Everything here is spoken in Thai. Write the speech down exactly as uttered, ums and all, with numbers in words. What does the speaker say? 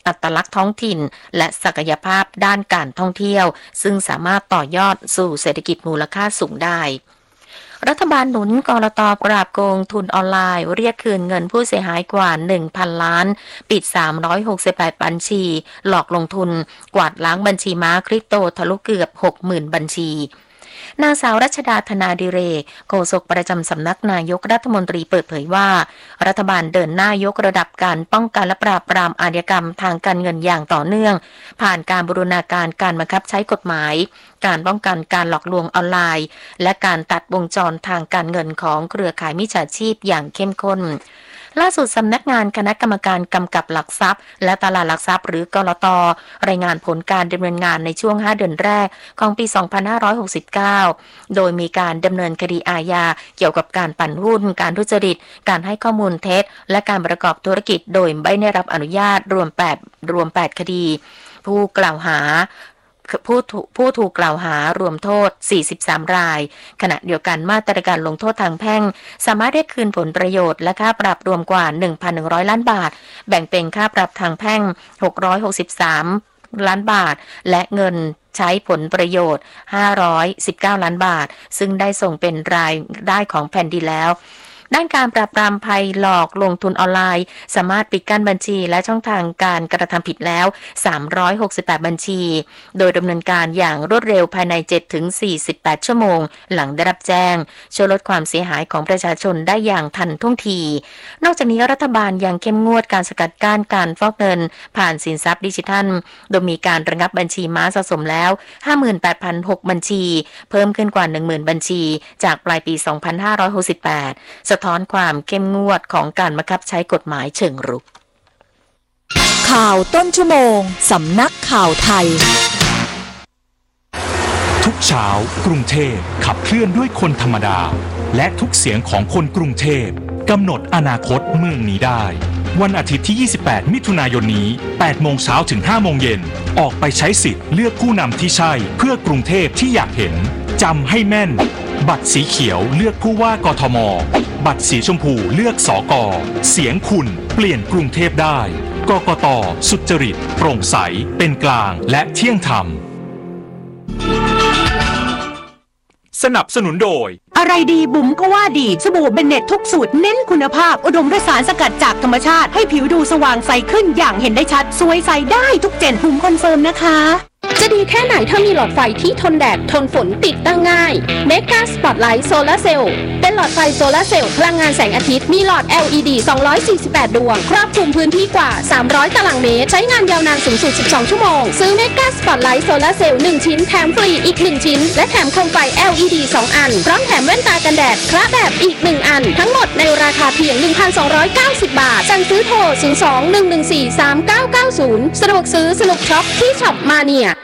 อัตลักษณ์ท้องถิ่นและศักยภาพด้านการท่องเที่ยวซึ่งสามารถต่อยอดสู่เศรษฐกิจมูลค่าสูงได้รัฐบาลหนุนกลต.ปราบโกงทุนออนไลน์เรียกคืนเงินผู้เสียหายกว่า หนึ่งพัน ล้านปิดสามร้อยหกสิบแปดบัญชีหลอกลงทุนกวาดล้างบัญชีม้าคริปโตทะลุเกือบ หกหมื่น บัญชีนางสาวรัชดาธนาดิเรกโฆษกประจำสำนักนายกรัฐมนตรีเปิดเผยว่ารัฐบาลเดินหน้ายกระดับการป้องกันและปราบปรามอาชญากรรมทางการเงินอย่างต่อเนื่องผ่านการบูรณาการการบังคับใช้กฎหมายการป้องกันการหลอกลวงออนไลน์และการตัดวงจรทางการเงินของเครือข่ายมิจฉาชีพอย่างเข้มข้นล่าสุดสำนักงานคณะกรรมการกำกับหลักทรัพย์และตลาดหลักทรัพย์หรือกลต.รายงานผลการดำเนินงานในช่วงห้าเดือนแรกของปี สองพันห้าร้อยหกสิบเก้า โดยมีการดำเนินคดีอาญาเกี่ยวกับการปั่นหุ้นการทุจริตการให้ข้อมูลเท็จและการประกอบธุรกิจโดยไม่ได้รับอนุญาตรวมแปดรวมแปดคดีผู้กล่าวหาผู้ผู้ถูกกล่าวหารวมโทษสี่สิบสามรายขณะเดียวกันมาตรการลงโทษทางแพ่งสามารถเรียกคืนผลประโยชน์และค่าปรับรวมกว่า หนึ่งพันหนึ่งร้อย ล้านบาทแบ่งเป็นค่าปรับทางแพ่งหกร้อยหกสิบสามล้านบาทและเงินใช้ผลประโยชน์ห้าร้อยสิบเก้าล้านบาทซึ่งได้ส่งเป็นรายได้ของแผ่นดินแล้วด้านการปราบปรามภัยหลอกลงทุนออนไลน์สามารถปิดกั้นบัญชีและช่องทางการกระทำผิดแล้วสามร้อยหกสิบแปดบัญชีโดยดำเนินการอย่างรวดเร็วภายใน เจ็ดถึงสี่สิบแปด ชั่วโมงหลังได้รับแจ้งช่วยลดความเสียหายของประชาชนได้อย่างทันท่วงทีนอกจากนี้รัฐบาลยังเข้มงวดการสกัดกั้นการฟอกเงินผ่านสินทรัพย์ดิจิทัลโดยมีการระงับบัญชีม้าสะสมแล้ว ห้าหมื่นแปดพันหก บัญชีเพิ่มขึ้นกว่า หนึ่งหมื่น บัญชีจากปลายปี สองพันห้าร้อยหกสิบแปดสะท้อนความเข้มงวดของการบังคับใช้กฎหมายเชิงรุกข่าวต้นชั่วโมงสำนักข่าวไทยทุกเช้ากรุงเทพขับเคลื่อนด้วยคนธรรมดาและทุกเสียงของคนกรุงเทพกำหนดอนาคตเมืองนี้ได้วันอาทิตย์ที่ยี่สิบแปดมิถุนายนนี้ แปดโมงเช้าถึงห้าโมงเย็นออกไปใช้สิทธิ์เลือกผู้นำที่ใช่เพื่อกรุงเทพที่อยากเห็นจำให้แม่นบัตรสีเขียวเลือกผู้ว่ากทมบัตรสีชมพูเลือกสก.เสียงคุณเปลี่ยนกรุงเทพได้กกต.สุจริตโปร่งใสเป็นกลางและเที่ยงธรรมสนับสนุนโดยอะไรดีบุ๋มก็ว่าดีสบู่เบนเน็ตทุกสูตรเน้นคุณภาพอุดมด้วยสารสกัดจากธรรมชาติให้ผิวดูสว่างใสขึ้นอย่างเห็นได้ชัดสวยใสได้ทุกเจนบุ๋มคอนเฟิร์มนะคะจะดีแค่ไหนถ้ามีหลอดไฟที่ทนแดดทนฝนติดตั้งง่ายเมกาสปอตไลท์โซลาร์เซลล์เป็นหลอดไฟโซลาร์เซลล์พลังงานแสงอาทิตย์มีหลอด แอล อี ดี สองร้อยสี่สิบแปดดวงครอบคลุมพื้นที่กว่าสามร้อยตารางเมตรใช้งานยาวนานสูงสุดสิบสองชั่วโมงซื้อเมกาสปอตไลท์โซลาร์เซลล์หนึ่งชิ้นแถมฟรีอีกหนึ่งชิ้นและแถมโคมไฟ แอล อี ดี สองอันพร้อมแถมแว่นตากันแดดคละแบบอีกหนึ่งอันทั้งหมดในราคาเพียง หนึ่งพันสองร้อยเก้าสิบ บาทสั่งซื้อโทรศูนย์ สอง หนึ่ง หนึ่ง สี่ สาม เก้า เก้า ศูนย์สะดวกซื้อสนุกช็อปที่ช็อปมาเนีย